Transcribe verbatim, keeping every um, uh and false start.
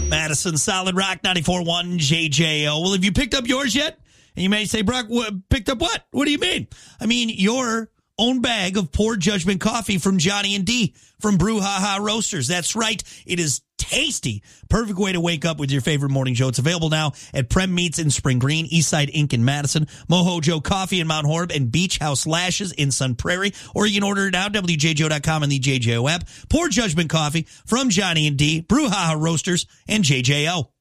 Madison, Solid Rock, ninety-four point one J J O. Well, have you picked up yours yet? And you may say, Brock, what, picked up what? What do you mean? I mean, your own bag of Poor Judgment coffee from Johnny and D from Brouhaha Roasters. That's right. It is tasty. Perfect way to wake up with your favorite morning show. It's available now at Prem Meats in Spring Green, Eastside Incorporated in Madison, Mojo Coffee in Mount Horeb, and Beach House Lashes in Sun Prairie. Or you can order it now, W J J O dot com and the J J O app. Poor Judgment coffee from Johnny and D, Brouhaha Roasters, and J J O.